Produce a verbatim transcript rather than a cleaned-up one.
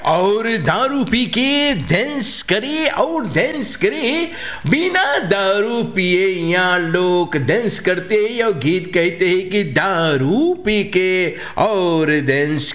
और दारू पी के डांस करे और डांस करे। बिना दारू पिए यहाँ लोग डांस करते और गीत कहते हैं कि दारू पी के और डांस